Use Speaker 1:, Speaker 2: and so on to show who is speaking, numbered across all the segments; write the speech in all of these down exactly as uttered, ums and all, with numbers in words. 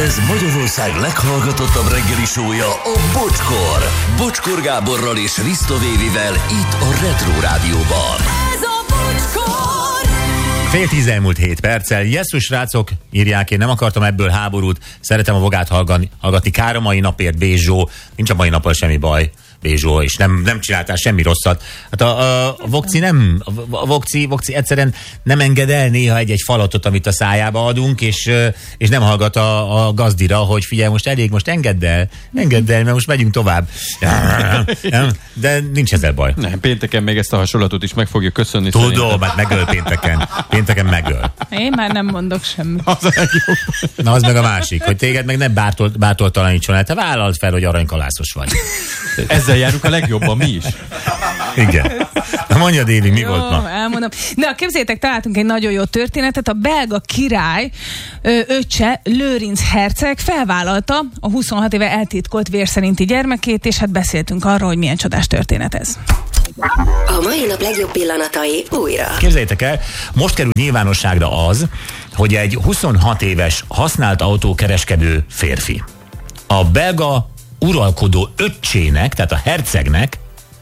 Speaker 1: Ez Magyarország leghallgatottabb reggeli show-ja, a Bocskor. Bocskor Gáborral és Risto Vévivel itt a Retro Rádióban.
Speaker 2: Ez a Bocskor!
Speaker 3: Fél tíz elmúlt hét perccel. Jesszus, srácok, írják, én nem akartam ebből háborút, szeretem a vogát hallgatni, hallgatni. Kár a mai napért, Bézsó, nincs a mai nappal semmi baj. Bézsó, és nem, nem csináltál semmi rosszat. Hát a, a, a Vokci nem, a Vokci, Vokci egyszerűen nem enged el néha egy-egy falatot, amit a szájába adunk, és, és nem hallgat a, a gazdira, hogy figyelj, most elég, most engedd el, engedd el, mert most megyünk tovább. De nincs ezzel baj.
Speaker 4: Nem, pénteken még ezt a hasonlatot is meg fogja köszönni.
Speaker 3: Tudom, hát megöl pénteken. Pénteken megöl.
Speaker 5: Én már nem mondok semmit.
Speaker 4: Az a legjobb.
Speaker 3: Na, az meg a másik, hogy téged meg ne bátol, bátortalanítson el. Te vállald fel, hogy aranykalászos vagy.
Speaker 4: Ezzel járunk a legjobban mi is.
Speaker 3: Igen. Na mondja, Dévi, mi
Speaker 5: jó,
Speaker 3: volt ma?
Speaker 5: elmondom. Na, képzeljétek, találtunk egy nagyon jó történetet. A belga király ö, öccse, Lőrinc herceg felvállalta a huszonhat éve eltitkolt vérszerinti gyermekét, és hát beszéltünk arról, hogy milyen csodás történet ez.
Speaker 6: A mai nap legjobb pillanatai újra.
Speaker 3: Képzeljétek el, most kerül nyilvánosságra az, hogy egy huszonhat éves használt autókereskedő férfi a belga uralkodó öccsének, tehát a hercegnek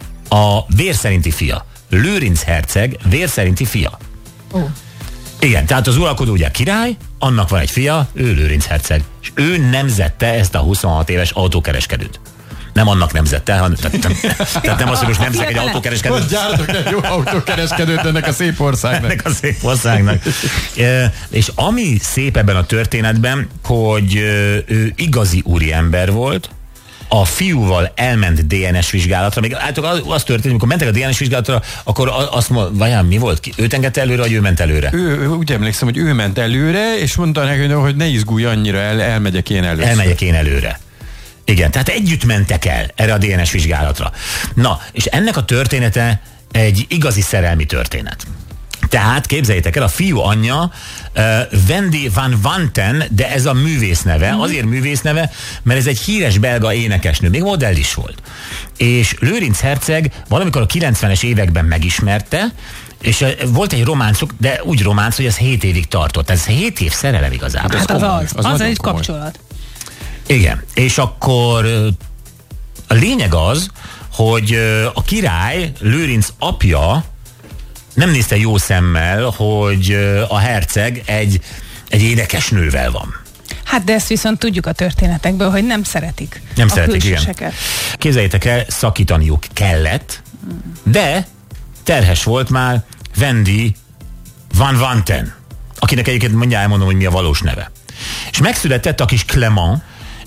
Speaker 3: a vérszerinti fia. Lőrinc herceg vérszerinti fia.
Speaker 5: Oh.
Speaker 3: Igen, tehát az uralkodó ugye király, annak van egy fia, ő Lőrinc herceg. És ő nemzette ezt a huszonhat éves autókereskedőt. Nem annak nemzette, hanem, tehát, tehát nem az, hogy most nemzek egy autókereskedőt.
Speaker 4: Most gyártok egy jó autókereskedőt ennek a szép országnak.
Speaker 3: Ennek a szép országnak. e, és ami szép ebben a történetben, hogy ő igazi úriember volt, a fiúval elment dé en es vizsgálatra, még általában az történt, amikor mentek a dé en es vizsgálatra, akkor azt mondta, vajon mi volt? Őt engedte előre, vagy ő ment előre?
Speaker 4: Ő, úgy emlékszem, hogy ő ment előre, és mondta neki, hogy ne izgulj annyira, el, elmegyek én előre.
Speaker 3: Elmegyek én előre. Igen, tehát együtt mentek el erre a dé en es vizsgálatra. Na, és ennek a története egy igazi szerelmi történet. Tehát képzeljétek el, a fiú anyja uh, Wendy van Wanten, de ez a művész neve, mm. azért művész neve, mert ez egy híres belga énekesnő, még modell is volt. És Lőrinc herceg valamikor a kilencvenes években megismerte, és uh, volt egy románcuk, de úgy románc, hogy ez hét évig tartott. Ez hét év szerelem igazából.
Speaker 5: Hát az
Speaker 4: komoly,
Speaker 5: az,
Speaker 4: az
Speaker 5: az egy
Speaker 4: komoly.
Speaker 5: kapcsolat.
Speaker 3: Igen, és akkor uh, a lényeg az, hogy uh, a király, Lőrinc apja nem nézte jó szemmel, hogy a herceg egy, egy énekesnővel van.
Speaker 5: Hát de ezt viszont tudjuk a történetekből, hogy nem szeretik
Speaker 3: Nem
Speaker 5: a
Speaker 3: szeretik,
Speaker 5: külsőseket.
Speaker 3: igen. Képzeljétek el, szakítaniuk kellett, de terhes volt már Wendy van Wanten, akinek egyébként mondja, elmondom, hogy mi a valós neve. És megszületett a kis Clement,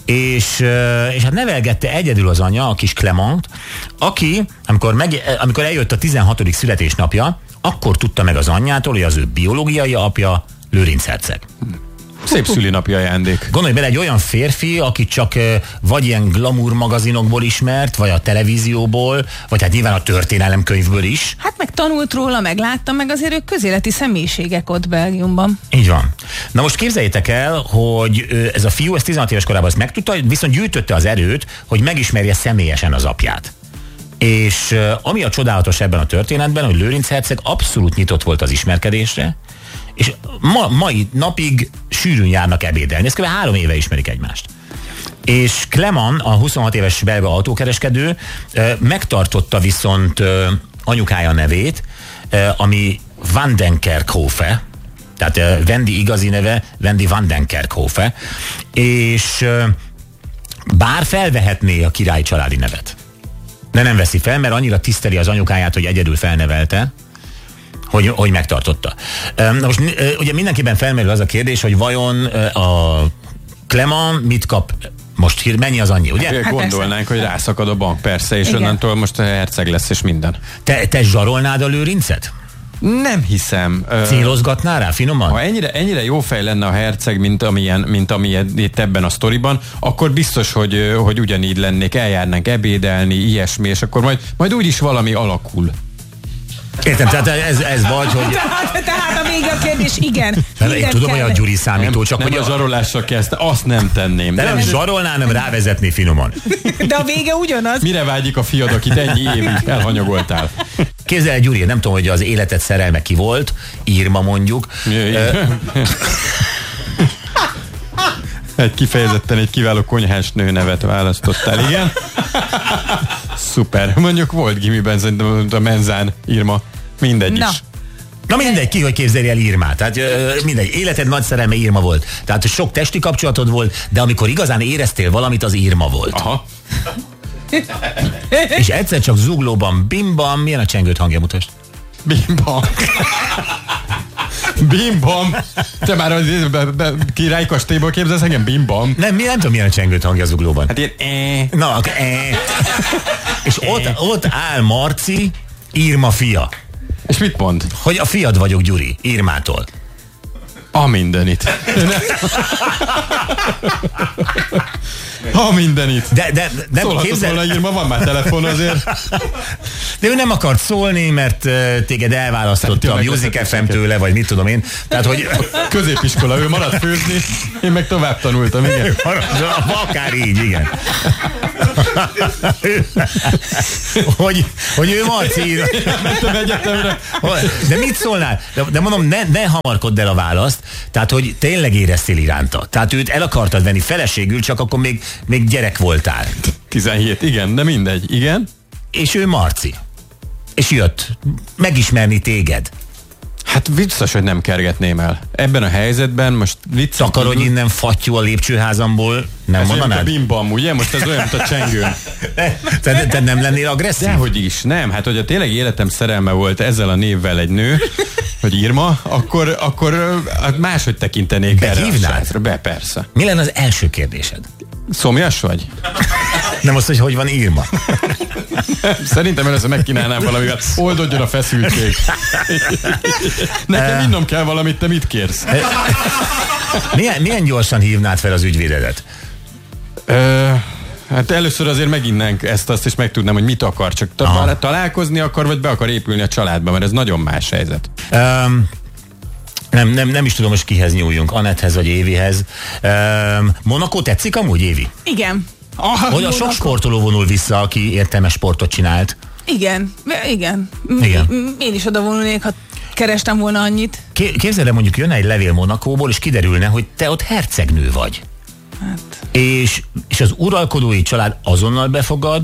Speaker 3: és, és hát nevelgette egyedül az anyja, a kis Clement, aki, amikor, meg, amikor eljött a tizenhatodik születésnapja, akkor tudta meg az anyjától, hogy az ő biológiai apja Lőrinc herceg.
Speaker 4: Szép szülinapi ajándék.
Speaker 3: Gondolj bele, egy olyan férfi, akit csak vagy ilyen glamour magazinokból ismert, vagy a televízióból, vagy hát nyilván a történelemkönyvből is.
Speaker 5: Hát meg tanult róla, meg látta, meg azért ők közéleti személyiségek ott Belgiumban.
Speaker 3: Így van. Na most képzeljétek el, hogy ez a fiú, ez tizenhat éves korában ezt megtudta, viszont gyűjtötte az erőt, hogy megismerje személyesen az apját. És ami a csodálatos ebben a történetben, hogy Lőrinc herceg abszolút nyitott volt az ismerkedésre, és ma, mai napig sűrűn járnak ebédelni. Ezt kb. három éve ismerik egymást. És Clement, a huszonhat éves belga autókereskedő megtartotta viszont anyukája nevét, ami Van den Kerkhofe, tehát Wendy igazi neve Wendy Van den Kerkhofe, és bár felvehetné a király családi nevet, de nem veszi fel, mert annyira tiszteli az anyukáját, hogy egyedül felnevelte, hogy, hogy megtartotta. Na most ugye mindenképpen felmerül az a kérdés, hogy vajon a Clement mit kap most, mennyi az annyi, ugye?
Speaker 4: Hát gondolnánk, hogy rászakad a bank, persze, és onnantól most a herceg lesz, és minden. Te,
Speaker 3: te zsarolnád a Lőrincet?
Speaker 4: Nem hiszem.
Speaker 3: Célozgatnál rá finoman?
Speaker 4: Ha ennyire, ennyire jó fej lenne a herceg, mint amilyen, mint amilyen itt ebben a sztoriban, akkor biztos, hogy, hogy ugyanígy lennék, eljárnánk ebédelni, ilyesmi, és akkor majd, majd úgyis valami alakul.
Speaker 3: Értem, tehát ez, ez vagy, hogy...
Speaker 5: Tehát, tehát a vége a kérdés, igen.
Speaker 3: Én tudom, hogy a Gyuri számító, csak
Speaker 4: nem
Speaker 3: hogy
Speaker 4: a zsarolásra kezdte, azt nem tenném.
Speaker 3: De, de nem zsarolná, nem rávezetné finoman.
Speaker 5: De a vége ugyanaz.
Speaker 4: Mire vágyik a fiad, akit ennyi évig elhanyagoltál?
Speaker 3: Képzelj el, Gyuri, nem tudom, hogy az életed szerelme ki volt, Irma mondjuk.
Speaker 4: Egy kifejezetten egy kiváló konyhás nő nevet választottál, igen? Szuper. Mondjuk volt gimiben, szerintem a Menzán Irma. Mindegy
Speaker 5: Na.
Speaker 4: is.
Speaker 3: Na mindegy, ki, hogy képzelj el Irmát. Tehát ö, mindegy, életed nagy szerelme Irma volt. Tehát sok testi kapcsolatod volt, de amikor igazán éreztél valamit, az Irma volt.
Speaker 4: Aha.
Speaker 3: És egyszer csak zuglóban, bimbam, milyen a csengőt hangja, mutasd?
Speaker 4: Bimbam. Bimbam. Te már a be, be, királyi kastélyból képzelsz engem? Bimbam.
Speaker 3: Nem, mi nem tudom, milyen a csengőt hangja zuglóban.
Speaker 4: Hát ilyen e.
Speaker 3: Na, akkor e. És ott, ott áll Marci, Irma fia.
Speaker 4: És mit mond?
Speaker 3: Hogy a fiad vagyok, Gyuri, Irmától.
Speaker 4: A mindenit. A mindenit.
Speaker 3: De, de nem
Speaker 4: Szólhatott
Speaker 3: képzel...
Speaker 4: volna, Irma, van már telefon azért.
Speaker 3: De ő nem akart szólni, mert uh, téged elválasztotta a Music ef em tőle, vagy mit tudom én. Tehát, hogy...
Speaker 4: Középiskola, ő maradt főzni, én meg tovább tanultam, igen.
Speaker 3: Akár így, igen. hogy, hogy ő Marci ír.
Speaker 4: Mentem egyetemre.
Speaker 3: De mit szólnál? De, de mondom, ne, ne hamarkodd el a választ. Tehát, hogy tényleg éreztél iránta. Tehát őt el akartad venni feleségül, csak akkor még, még gyerek voltál.
Speaker 4: tizenhét, igen, de mindegy, igen.
Speaker 3: És ő Marci. És jött megismerni téged.
Speaker 4: Hát vicces, hogy nem kergetném el. Ebben a helyzetben most vicces.
Speaker 3: Takarodj innen fattyú a lépcsőházamból. Nem
Speaker 4: ez
Speaker 3: mondanád?
Speaker 4: olyan, mint a bimbam, ugye? Most ez olyan, mint a csengőn.
Speaker 3: Te, te nem lennél agresszív?
Speaker 4: Dehogy is, nem. Hát, hogyha tényleg életem szerelme volt ezzel a névvel egy nő, hogy Irma, akkor, akkor hát máshogy tekintenék erre.
Speaker 3: Behívnád?
Speaker 4: Be, persze.
Speaker 3: Mi lenne az első kérdésed?
Speaker 4: Szomjas vagy?
Speaker 3: Nem azt, hogy hogy van Irma.
Speaker 4: Szerintem először megkínálnám valamivel. Oldodjon a feszültség. Nekem innom kell valamit, te mit kérsz?
Speaker 3: Milyen, milyen gyorsan hívnád fel az ügyvédedet?
Speaker 4: Ö, hát először azért meginnánk ezt-azt, és megtudnám, hogy mit akar. Csak ta- találkozni akar, vagy be akar épülni a családba, mert ez nagyon más helyzet.
Speaker 3: Um, nem, nem, nem is tudom, hogy kihez nyúljunk. Anetthez vagy Évihez. Um, Monaco tetszik amúgy, Évi?
Speaker 5: Igen. Ah,
Speaker 3: Hogy a sok sportoló vonul vissza, aki értelmes sportot csinált.
Speaker 5: Igen, igen.
Speaker 3: Igen.
Speaker 5: Én is oda vonulnék, ha kerestem volna annyit.
Speaker 3: Képzeld el, mondjuk jönne egy levél Monacóból, és kiderülne, hogy te ott hercegnő vagy.
Speaker 5: Hát.
Speaker 3: És, és az uralkodói család azonnal befogad,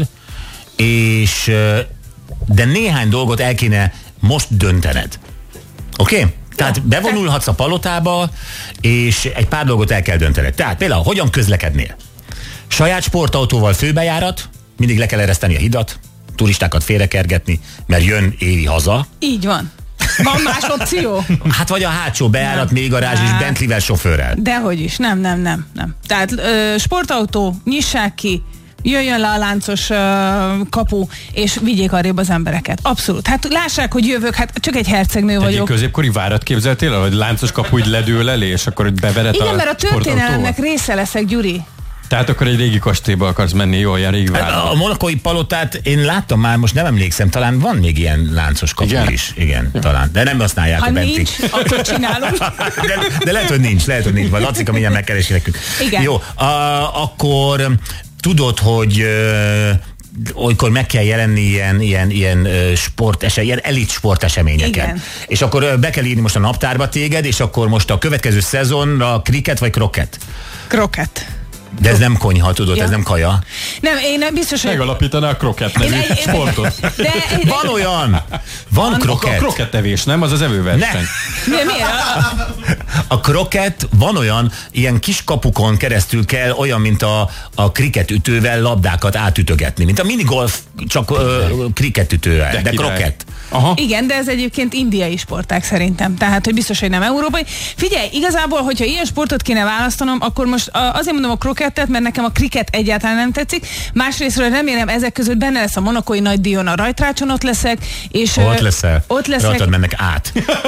Speaker 3: és de néhány dolgot el kéne most döntened. Oké? Okay? Tehát bevonulhatsz a palotába, és egy pár dolgot el kell döntened. Tehát például, hogyan közlekednél? Saját sportautóval főbejárat, mindig le kell ereszteni a hidat, turistákat félrekergetni, mert jön Évi haza.
Speaker 5: Így van. Van más opció?
Speaker 3: Hát vagy a hátsó bejárat, még garázs és Bentleyvel sofőrrel.
Speaker 5: Dehogy is, nem, nem, nem, nem. Tehát ö, sportautó, nyissák ki, jöjjön le a láncos ö, kapu, és vigyék arrébb az embereket. Abszolút. Hát lássák, hogy jövök, hát csak egy hercegnő
Speaker 4: Egy
Speaker 5: vagyok.
Speaker 4: középkori várat képzeltél el, hogy láncos kapu így ledől elé, és akkor bevered
Speaker 5: Igen,
Speaker 4: a
Speaker 5: mert a történelemnek része leszek, Gyuri.
Speaker 4: Tehát akkor egy régi kastélyba akarsz menni, jó, olyan régi várat.
Speaker 3: A monakói palotát én láttam már, most nem emlékszem, talán van még ilyen láncos kapu
Speaker 4: Igen?
Speaker 3: is. Igen, ja. Talán. De nem használják
Speaker 5: Ha
Speaker 3: a bentik.
Speaker 5: nincs, akkor csinálunk.
Speaker 3: de, de lehet, hogy nincs, lehet, hogy nincs. Vagy Lacika mindjárt megkeresi nekünk.
Speaker 5: Igen.
Speaker 3: Jó, a, akkor tudod, hogy ö, olykor meg kell jelenni ilyen, ilyen, ilyen sportesemény, ilyen elit sporteseményeken.
Speaker 5: Igen.
Speaker 3: És akkor be kell írni most a naptárba téged, és akkor most a következő szezonra kriket vagy krokett?
Speaker 5: Kroket.
Speaker 3: De ez nem konyha, tudod,
Speaker 5: Ja.
Speaker 3: ez nem kaja.
Speaker 5: Nem, én biztos, hogy...
Speaker 4: Megalapítaná a krokett nevű
Speaker 5: Én- én-
Speaker 4: sportot.
Speaker 5: De,
Speaker 3: Van olyan! Van
Speaker 4: A
Speaker 3: krokett.
Speaker 4: krokettevés, nem? Az az evőverseny.
Speaker 5: de miért?
Speaker 3: A krokett van olyan, ilyen kis kapukon keresztül kell, olyan, mint a, a kriketütővel labdákat átütögetni. Mint a minigolf, csak ö, kriketütővel, de, de
Speaker 4: király.
Speaker 3: krokett.
Speaker 4: Aha.
Speaker 5: Igen, de ez egyébként indiai sporták szerintem. Tehát, hogy biztos, hogy nem európai. Figyelj, igazából, hogyha ilyen sportot kéne választanom, akkor most a, azért mondom a krokettet, mert nekem a kriket egyáltalán nem tetszik. Másrésztről remélem ezek között benne lesz a monakói nagy díjon, a rajtrácson ott leszek. És,
Speaker 3: Ott
Speaker 5: ö,
Speaker 3: leszel.
Speaker 5: Ott leszek.
Speaker 3: Rajtad mennek át.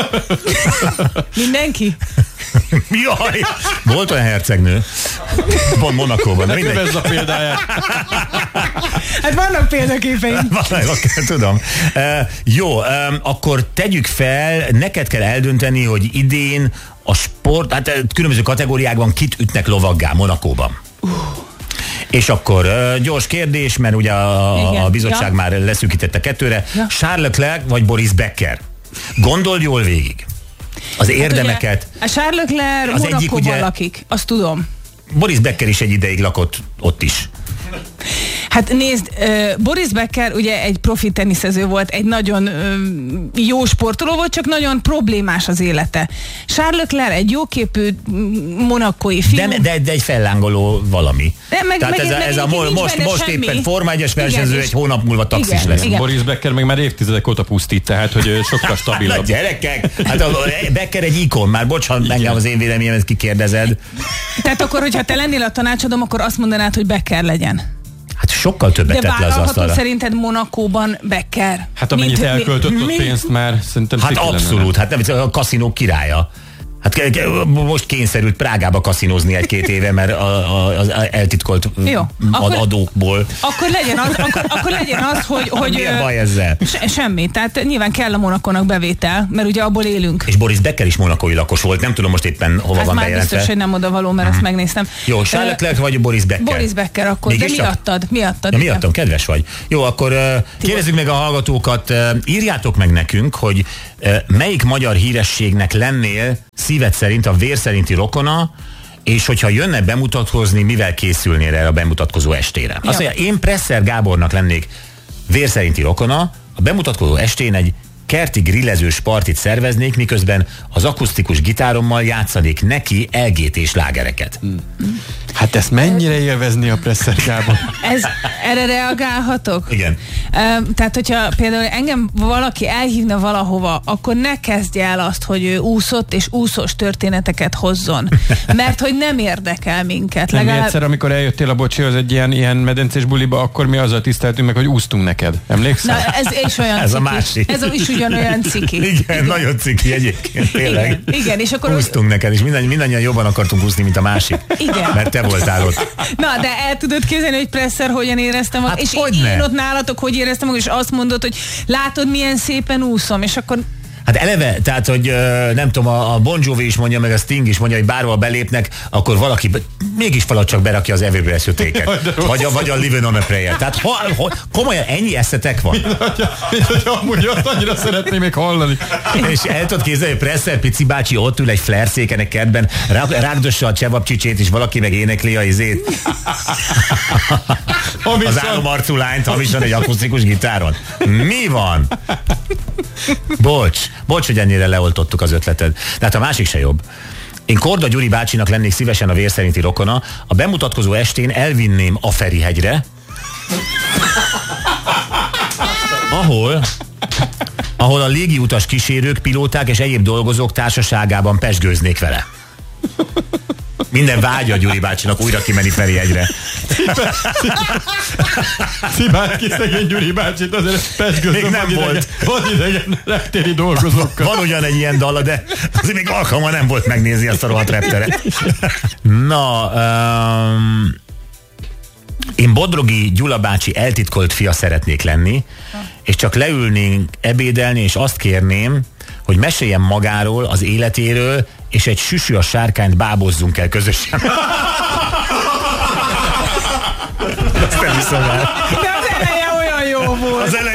Speaker 5: Mindenki?
Speaker 3: Jaj! Volt olyan hercegnő. Pont Monakóban. De mindegy.
Speaker 4: Kövesd a példáját.
Speaker 5: Hát vannak példaképeim.
Speaker 3: Valami, tudom. Uh, jó, um, akkor tegyük fel, neked kell eldönteni, hogy idén a sport, hát különböző kategóriákban kit ütnek lovaggá Monakóban. Uh. És akkor uh, gyors kérdés, mert ugye a, a bizottság ja. már leszűkítette kettőre. Ja. Charles Leclerc vagy Boris Becker? Gondold jól végig. Az érdemeket.
Speaker 5: Hát ugye, a Charles Leclerc Monakóban ugye... lakik, azt tudom.
Speaker 3: Boris Becker is egy ideig lakott ott is.
Speaker 5: Hát nézd, uh, Boris Becker ugye egy profi teniszező volt, egy nagyon uh, jó sportoló volt, csak nagyon problémás az élete. Charles Leclerc egy jóképű monakói fiú.
Speaker 3: De, de, de egy fellángoló valami.
Speaker 5: De meg,
Speaker 3: Tehát
Speaker 5: meg,
Speaker 3: ez, a, ez a mo- most, most éppen Forma egyes versenyző, egy hónap múlva taxis
Speaker 5: igen,
Speaker 3: lesz.
Speaker 5: igen.
Speaker 4: Boris Becker meg már évtizedek óta pusztít, tehát hogy sokkal stabilabb.
Speaker 3: Na gyerekek, hát a Becker egy ikon, már bocsánat, engem az én véleményemet kikérdezed.
Speaker 5: Tehát akkor, hogyha te lennél a tanácsadom, akkor azt mondanád, hogy Becker legyen.
Speaker 3: Hát sokkal többet
Speaker 5: De
Speaker 3: tett le az
Speaker 5: vállalható
Speaker 3: asztalra.
Speaker 5: szerinted Monakóban Becker?
Speaker 4: Hát amennyit
Speaker 5: Mint-
Speaker 4: elköltött ott
Speaker 5: mi-
Speaker 4: pénzt már, szerintem
Speaker 3: Hát
Speaker 4: ciki lenne.
Speaker 3: abszolút, hát nem, a kaszinók királya. Hát ke- ke- most kényszerült Prágába kaszinózni egy-két éve, mert a, a, az eltitkolt
Speaker 5: Jó,
Speaker 3: ad,
Speaker 5: akkor-
Speaker 3: adókból.
Speaker 5: Akkor legyen az, akkor, akkor legyen az hogy... hogy
Speaker 3: Milyen
Speaker 5: ö,
Speaker 3: baj ezzel?
Speaker 5: Se, semmi, tehát nyilván kell a Monakónak bevétel, mert ugye abból élünk.
Speaker 3: És Boris Becker is monakói lakos volt, nem tudom most éppen hova
Speaker 5: Ez
Speaker 3: van
Speaker 5: már
Speaker 3: bejelentve.
Speaker 5: biztos, hogy nem oda való, mert ezt megnéztem.
Speaker 3: Jó, Charles Leclerc vagy Boris Becker?
Speaker 5: Boris Becker akkor,
Speaker 3: Mégis
Speaker 5: de
Speaker 3: csak?
Speaker 5: miattad? Miattad?
Speaker 3: Ja,
Speaker 5: igen.
Speaker 3: miattam, kedves vagy. Jó, akkor uh, kérdezzük meg a hallgatókat, uh, írjátok meg nekünk, hogy uh, melyik magyar hírességnek lennél szíved szerint a vér szerinti rokona, és hogyha jönne bemutatkozni, mivel készülnél erre a bemutatkozó estére. Azt
Speaker 5: Ja.
Speaker 3: mondja, én Presser Gábornak lennék vér szerinti rokona, a bemutatkozó estén egy kerti grillezős partit szerveznék, miközben az akusztikus gitárommal játszanék neki el gé té slágereket. Hmm.
Speaker 4: Hát ezt mennyire élvezni a Presser Gábor?
Speaker 5: Ez, erre reagálhatok?
Speaker 3: Igen.
Speaker 5: Uh, tehát, hogyha például engem valaki elhívna valahova, akkor ne kezdje el azt, hogy ő úszott és úszós történeteket hozzon. Mert hogy nem érdekel minket.
Speaker 4: Nem,
Speaker 5: Legalább...
Speaker 4: egyszer, amikor eljöttél a bocsihoz egy ilyen, ilyen medencés buliba, akkor mi azzal tiszteltünk meg, hogy úsztunk neked. Emlékszel?
Speaker 5: Na, ez is olyan
Speaker 3: Ez a
Speaker 5: ciki.
Speaker 3: másik.
Speaker 5: Ez is ugyanolyan ciki.
Speaker 3: Igen, Igen, nagyon ciki egyébként, tényleg.
Speaker 5: Igen, igen, és akkor...
Speaker 3: Húztunk neked, és mindannyian, mindannyian jobban akartunk húzni, mint a másik.
Speaker 5: Igen.
Speaker 3: Mert te voltál ott.
Speaker 5: Na, de el tudod képzelni, hogy Presser hogyan éreztem magam,
Speaker 3: Hát
Speaker 5: és
Speaker 3: hogyne?
Speaker 5: én ott nálatok hogy éreztem magam, és azt mondod, hogy látod, milyen szépen úszom, és akkor
Speaker 3: Hát eleve, tehát, hogy ö, nem tudom, a, a Bon Jovi is mondja, meg a Sting is mondja, hogy bárhol belépnek, akkor valaki be, mégis valahogy csak berakja az Every Breath You Take-et. Vagy a, vagy a Living on a Prayer. Tehát ha, ha, komolyan ennyi eszetek van.
Speaker 4: Mint hogy amúgy azt annyira szeretném még hallani.
Speaker 3: És el tudod képzelni, hogy Presser Pici bácsi ott ül egy flerszéken egy kertben, rá- rágdossa a csevapcsicsét, és valaki meg énekli a izét. Az álomarcú lányt hamisan egy akusztikus gitáron. Mi van? Bocs, bocs, hogy ennyire leoltottuk az ötleted. De hát a másik se jobb. Én Korda Gyuri bácsinak lennék szívesen a vér szerinti rokona, a bemutatkozó estén elvinném a Ferihegyre, ahol ahol a légiutas kísérők, pilóták és egyéb dolgozók társaságában pezsgőznék vele. Minden vágya Gyuri bácsinak újra kimenni Ferihegyre.
Speaker 4: Szibáld ki szegény Gyuri bácsit, azért pesgőzöm.
Speaker 3: Még nem volt.
Speaker 4: Van idegen reptéri dolgozókkal.
Speaker 3: Van ugyan egy ilyen dala, de azért még alkalma nem volt megnézni azt a rohadt repteret. Na, um, én Bodrogi Gyula bácsi eltitkolt fia szeretnék lenni, és csak leülnénk ebédelni, és azt kérném, hogy meséljen magáról, az életéről, és egy süsű a sárkányt bábozzunk el közösen. Ezt nem hiszem el.
Speaker 5: de az eleje olyan jó volt.
Speaker 3: Az